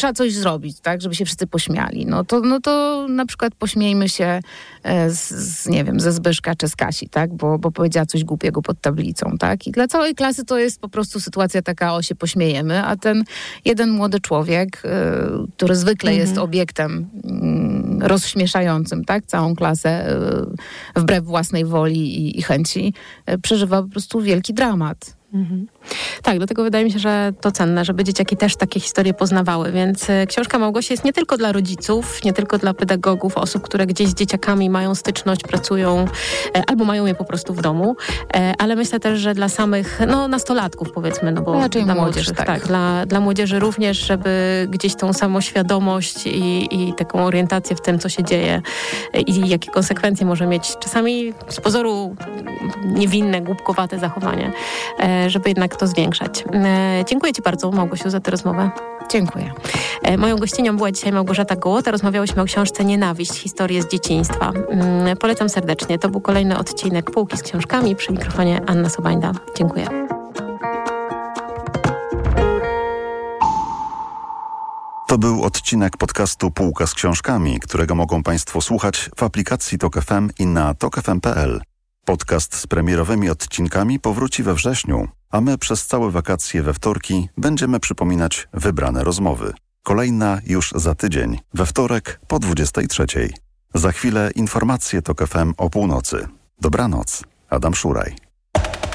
trzeba coś zrobić, tak, żeby się wszyscy pośmiali. No to na przykład pośmiejmy się nie wiem, ze Zbyszka czy z Kasi, tak, bo powiedziała coś głupiego pod tablicą, tak. I dla całej klasy to jest po prostu sytuacja taka, się pośmiejemy, a ten jeden młody człowiek, który zwykle jest obiektem rozśmieszającym, tak, całą klasę wbrew własnej woli i chęci, przeżywa po prostu wielki dramat. Tak, dlatego wydaje mi się, że to cenne, żeby dzieciaki też takie historie poznawały, więc książka Małgosi jest nie tylko dla rodziców, nie tylko dla pedagogów, osób, które gdzieś z dzieciakami mają styczność, pracują albo mają je po prostu w domu, ale myślę też, że dla samych nastolatków, powiedzmy, no bo raczej dla młodzież, młodszych, tak. Dla młodzieży również, żeby gdzieś tą samoświadomość i taką orientację w tym, co się dzieje i jakie konsekwencje może mieć czasami z pozoru niewinne, głupkowate zachowanie, żeby jednak to zwiększać. Dziękuję Ci bardzo, Małgosiu, za tę rozmowę. Dziękuję. Moją gościnią była dzisiaj Małgorzata Gołota. Rozmawiałyśmy o książce Nienawiść. Historie z dzieciństwa. Polecam serdecznie. To był kolejny odcinek Półki z książkami. Przy mikrofonie Anna Sobańda. Dziękuję. To był odcinek podcastu Półka z książkami, którego mogą Państwo słuchać w aplikacji Tok FM i na tokfm.pl. Podcast z premierowymi odcinkami powróci we wrześniu, a my przez całe wakacje we wtorki będziemy przypominać wybrane rozmowy. Kolejna już za tydzień, we wtorek po 23:00. Za chwilę informacje Tok FM o północy. Dobranoc, Adam Szuraj.